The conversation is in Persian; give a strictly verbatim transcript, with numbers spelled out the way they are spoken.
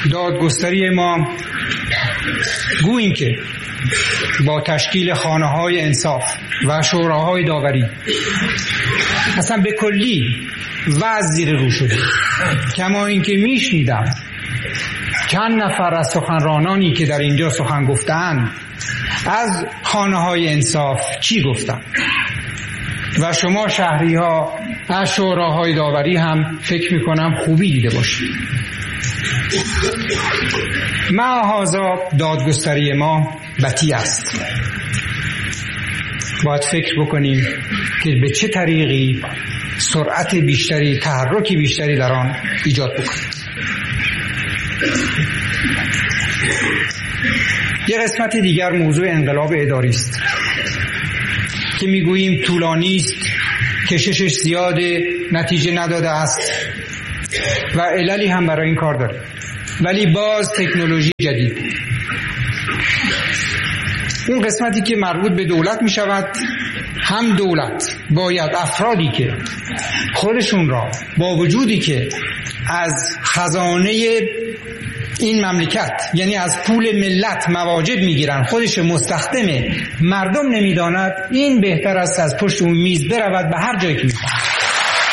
دادگستری ما گوییم که با تشکیل خانه‌های انصاف و شوراهای داوری اصلا به کلی وضع زیر رو شده. کما اینکه میشنیدم چند نفر از سخنرانانی که در اینجا سخن گفتند از خانه‌های انصاف چی گفتند و شما شهری ها از شوراهای داوری هم فکر میکنم خوبی دیده باشید. معاذا دادگستری ما بطی است. باید فکر بکنیم که به چه طریقی سرعت بیشتری، تحرک بیشتری در آن ایجاد بکنیم. یه قسمت دیگر موضوع انقلاب اداری است که میگوییم طولانی است، کششش زیاده، نتیجه نداده است و عللی هم برای این کار داره، ولی باز تکنولوژی جدید. اون قسمتی که مربوط به دولت می شود، هم دولت باید افرادی که خودشون را با وجودی که از خزانه این مملکت یعنی از پول ملت مواجب میگیرن خودش مستخدم مردم نمیداند، این بهتر است از پشت اون میز برود به هر جایی که میخواد.